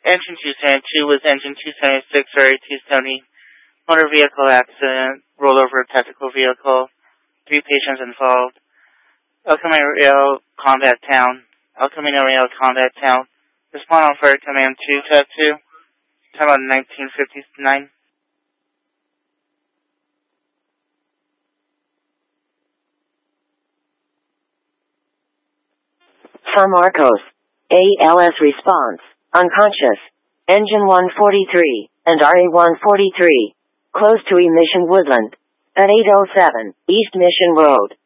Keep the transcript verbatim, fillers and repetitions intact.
Engine two seventy-two with engine two seventy-six or two seventy. Motor vehicle accident, rollover tactical vehicle, three patients involved. El Camino Combat Town. El Camino Real Combat Town. Respond on Fire Command two two. Time on nineteen fifty-nine. For Marcos. A L S response. Unconscious. Engine one forty-three and R A one forty-three. Close to E Mission Woodland. At eight oh seven East Mission Road.